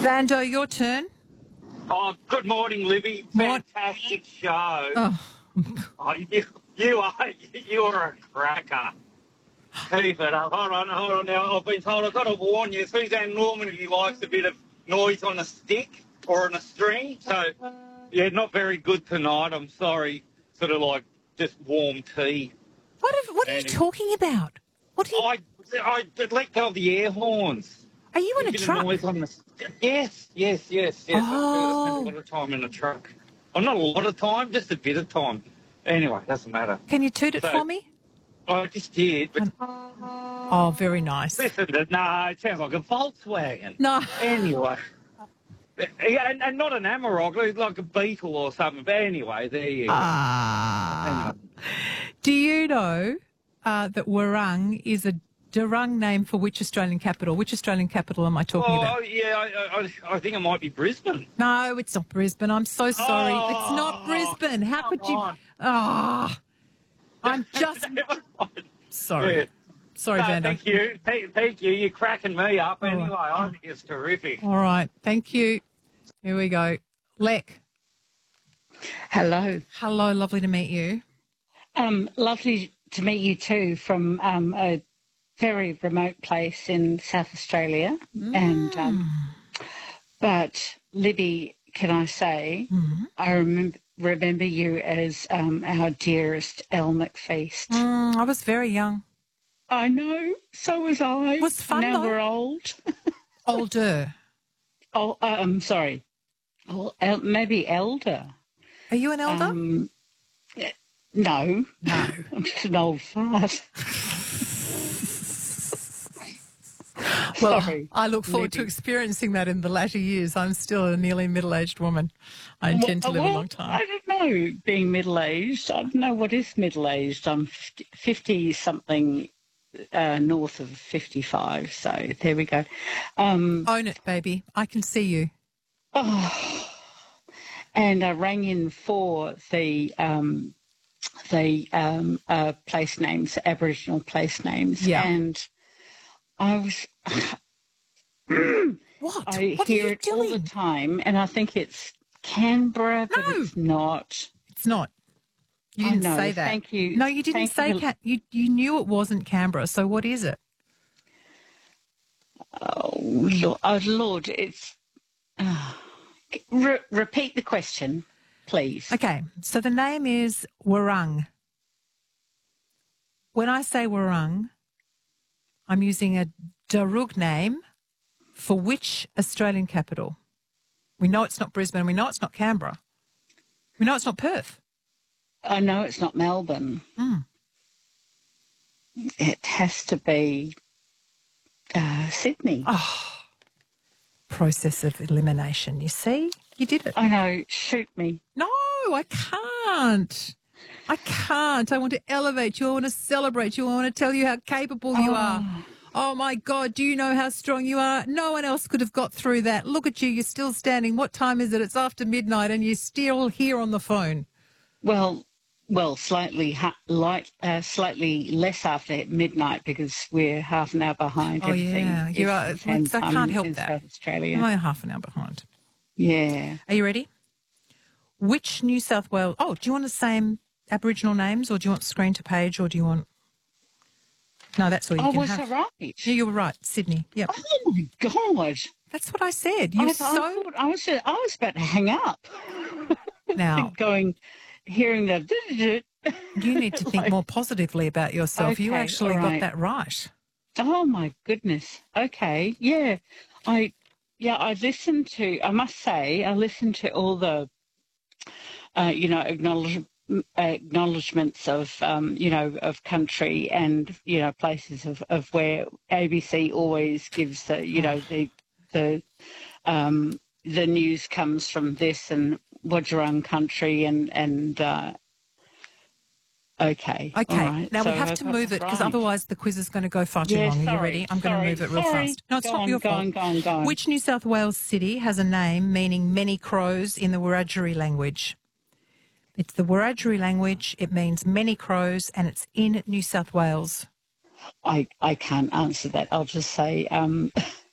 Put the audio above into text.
Vando, your turn. Oh, good morning, Libby. Fantastic show. Oh. Oh, you are a cracker. Keep it up. Hold on. Now, I've been told I've got to warn you. Suzanne Normandy likes a bit of noise on a stick or on a string. So, yeah, not very good tonight. I'm sorry. Sort of like just warm tea. What are you talking about? I let go of the air horns. Are you in a truck? Noise on the... Yes. Oh. I spend a lot of time in a truck. Well, not a lot of time, just a bit of time. Anyway, doesn't matter. Can you toot it for me? I just did, but... Oh, very nice. Listen, no, it sounds like a Volkswagen. No. Anyway. Yeah, and not an Amarok, like a Beetle or something. But anyway, there you go. Anyway. Do you know that Warang is a Darung name for which Australian capital? Which Australian capital am I talking about? Oh, yeah, I think it might be Brisbane. No, it's not Brisbane. I'm so sorry. It's not Brisbane. How could you... I'm just... Sorry. Yeah. Sorry, Vando. Thank you. Thank you. You're cracking me up. Anyway, I think it's terrific. All right. Thank you. Here we go. Lek. Hello. Hello. Lovely to meet you. Lovely to meet you too from a very remote place in South Australia. But Libby, can I say, I remember you as our dearest Elle McFeast. I was very young. I know, so was I. It was fun, now though. We're old. Older. Oh, I'm sorry. Maybe elder. Are you an elder? No. I'm just an old fart. Well, Sorry, I look forward to experiencing that in the latter years. I'm still a nearly middle-aged woman. I intend to live a long time. I don't know, being middle-aged. I don't know what is middle-aged. I'm 50-something, north of 55, so there we go. Own it, baby. I can see you. Oh, and I rang in for the place names, Aboriginal place names, and I was... What? I What hear are you it all the doing? time, and I think it's Canberra, but it's not. It's not. You didn't say that. Thank you. No, you didn't say you knew it wasn't Canberra, so what is it? Oh, Lord, it's... repeat the question, please. Okay, so the name is Warang. When I say Warang, I'm using a Darug name for which Australian capital? We know it's not Brisbane. We know it's not Canberra. We know it's not Perth. I know it's not Melbourne. It has to be Sydney. Oh, process of elimination. You see? You did it. I know. Shoot me. No, I can't. I can't. I want to elevate you. I want to celebrate you. I want to tell you how capable you are. Oh, my God. Do you know how strong you are? No one else could have got through that. Look at you. You're still standing. What time is it? It's after midnight and you're still here on the phone. Well, slightly less after midnight because we're half an hour behind. Oh, yeah. You are. I can't help that. South Australia. I'm half an hour behind. Yeah. Are you ready? Which New South Wales... Oh, do you want the same Aboriginal names or do you want screen to page or do you want... No, that's all you can was have. I right? Yeah, you were right. Sydney. Yep. Oh, my God. That's what I said. I thought I was about to hang up. Now... Hearing that... You need to think more positively about yourself. Okay, you actually got that right. Oh, my goodness. Okay. Yeah. I listened to, I must say, all the, acknowledgements of, of country and, places of where ABC always gives the, the news comes from this and Wadjarung country and okay. Okay. Now, we have to move it because otherwise the quiz is going to go far too long. Are you ready? I'm going to move it real fast. No, it's not your fault. Go on. Which New South Wales city has a name meaning many crows in the Wiradjuri language? It's the Wiradjuri language. It means many crows and it's in New South Wales. I can't answer that. I'll just say